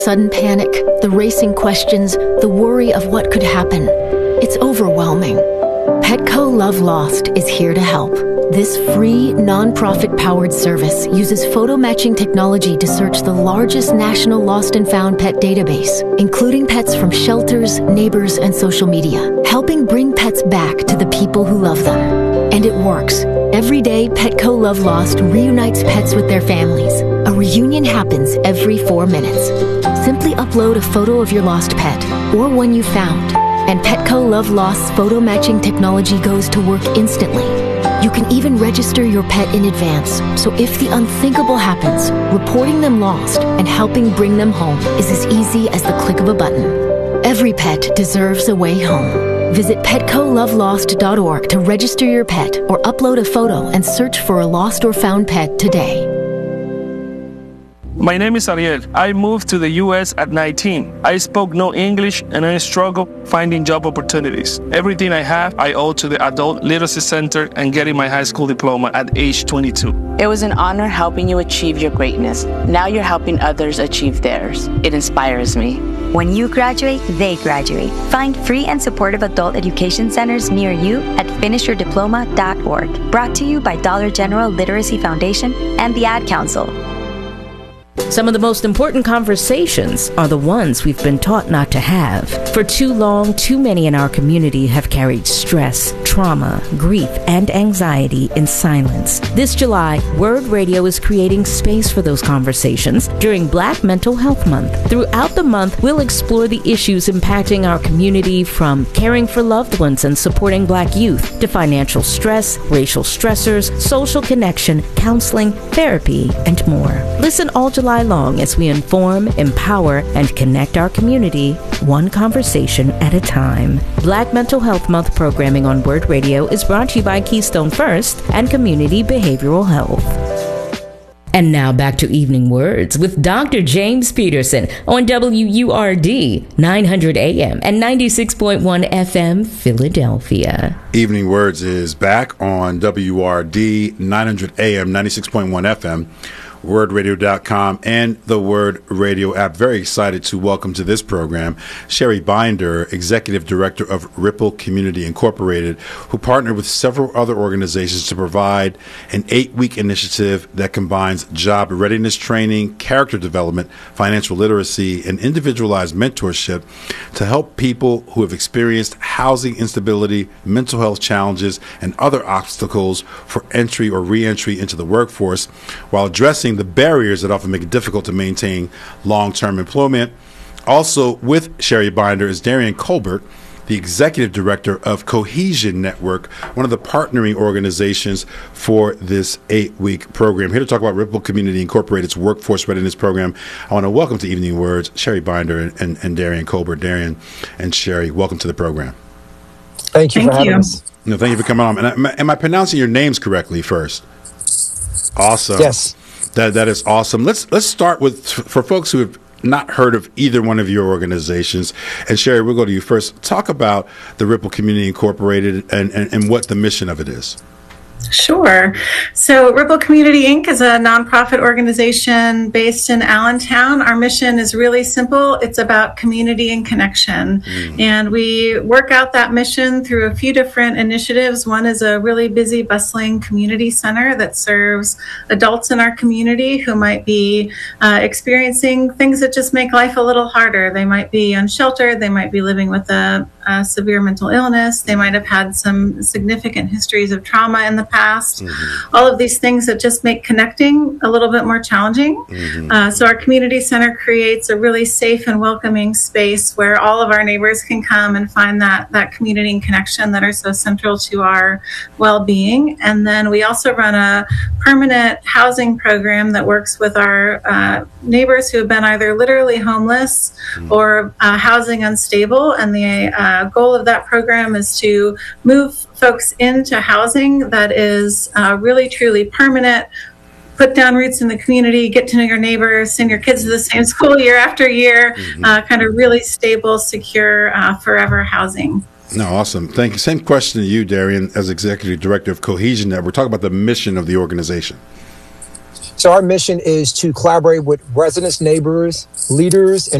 Sudden panic, the racing questions, the worry of what could happen. It's overwhelming. Petco Love Lost is here to help. This free, non-profit-powered service uses photo matching technology to search the largest national lost and found pet database, including pets from shelters, neighbors, and social media, helping bring pets back to the people who love them. And it works. Every day, Petco Love Lost reunites pets with their families. A reunion happens every 4 minutes. Simply upload a photo of your lost pet, or one you found, and Petco Love Lost's photo matching technology goes to work instantly. You can even register your pet in advance, so if the unthinkable happens, reporting them lost and helping bring them home is as easy as the click of a button. Every pet deserves a way home. Visit PetcoLoveLost.org to register your pet or upload a photo and search for a lost or found pet today. My name is Ariel. I moved to the U.S. at 19. I spoke no English and I struggled finding job opportunities. Everything I have, I owe to the Adult Literacy Center and getting my high school diploma at age 22. It was an honor helping you achieve your greatness. Now you're helping others achieve theirs. It inspires me. When you graduate, they graduate. Find free and supportive adult education centers near you at finishyourdiploma.org. Brought to you by Dollar General Literacy Foundation and the Ad Council. Some of the most important conversations are the ones we've been taught not to have. For too long, too many in our community have carried stress, trauma, grief, and anxiety in silence. This July, Word Radio is creating space for those conversations during Black Mental Health Month. Throughout the month, we'll explore the issues impacting our community, from caring for loved ones and supporting Black youth to financial stress, racial stressors, social connection, counseling, therapy, and more. Listen all July long as we inform, empower, and connect our community, one conversation at a time. Black Mental Health Month programming on Word Radio is brought to you by Keystone First and Community Behavioral Health. And now back to Evening Words with Dr. James Peterson on WURD 900 AM and 96.1 FM, Philadelphia. Evening Words is back on WURD 900 AM, 96.1 FM. WordRadio.com and the Word Radio app. Very excited to welcome to this program Sherry Binder, Executive Director of Ripple Community Incorporated, who partnered with several other organizations to provide an 8-week initiative that combines job readiness training, character development, financial literacy, and individualized mentorship to help people who have experienced housing instability, mental health challenges, and other obstacles for entry or re-entry into the workforce, while addressing the barriers that often make it difficult to maintain long-term employment. Also with Sherry Binder is Darian Colbert, the Executive Director of Cohesion Network, one of the partnering organizations for this 8-week program. Here to talk about Ripple Community Incorporated's Workforce Readiness Program, I want to welcome to Evening Words Sherry Binder and Darian Colbert. Darian and Sherry, welcome to the program. Thank you for having us. No, thank you for coming on. Am I pronouncing your names correctly first? Awesome. Yes. That is awesome. Let's start with, for folks who have not heard of either one of your organizations, and Sherry, we'll go to you first. Talk about the Ripple Community Incorporated and what the mission of it is. Sure. So Ripple Community Inc. is a nonprofit organization based in Allentown. Our mission is really simple. It's about community and connection. And we work out that mission through a few different initiatives. One is a really busy, bustling community center that serves adults in our community who might be experiencing things that just make life a little harder. They might be unsheltered. They might be living with a severe mental illness. They might have had some significant histories of trauma in the past. All of these things that just make connecting a little bit more challenging. So our community center creates a really safe and welcoming space where all of our neighbors can come and find that community and connection that are so central to our well-being. And then we also run a permanent housing program that works with our neighbors who have been either literally homeless or housing unstable. And the goal of that program is to move folks into housing that is really, truly permanent, put down roots in the community, get to know your neighbors, send your kids to the same school year after year, kind of really stable, secure, forever housing. No, awesome. Thank you. Same question to you, Darian, as Executive Director of Cohesion Network. Talk about the mission of the organization. So our mission is to collaborate with residents, neighbors, leaders, and